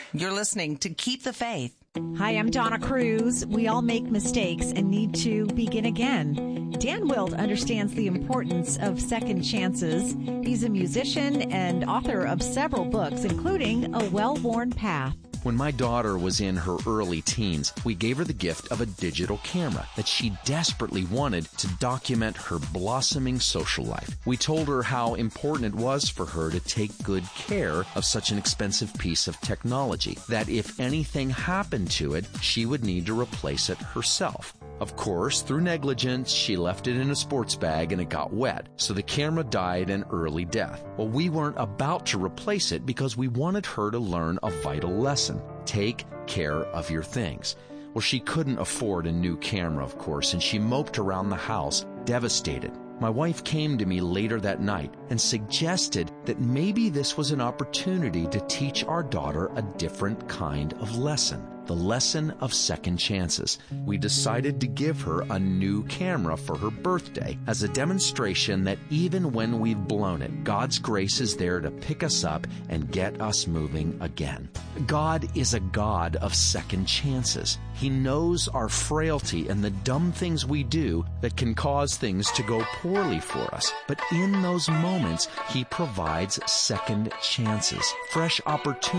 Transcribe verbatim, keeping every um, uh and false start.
You're listening to Keep the Faith. Hi, I'm Donna Cruz. We all make mistakes and need to begin again. Dan Wilt understands the importance of second chances. He's a musician and author of several books, including A Well-Worn Path. When my daughter was in her early teens, we gave her the gift of a digital camera that she desperately wanted to document her blossoming social life. We told her how important it was for her to take good care of such an expensive piece of technology, that if anything happened to it, she would need to replace it herself. Of course, through negligence, she left it in a sports bag and it got wet, so the camera died an early death. Well, we weren't about to replace it because we wanted her to learn a vital lesson. Take care of your things. Well, she couldn't afford a new camera, of course, and she moped around the house, devastated. My wife came to me later that night and suggested that maybe this was an opportunity to teach our daughter a different kind of lesson. The lesson of second chances. We decided to give her a new camera for her birthday as a demonstration that even when we've blown it, God's grace is there to pick us up and get us moving again. God is a God of second chances. He knows our frailty and the dumb things we do that can cause things to go poorly for us. But in those moments, He provides second chances, fresh opportunities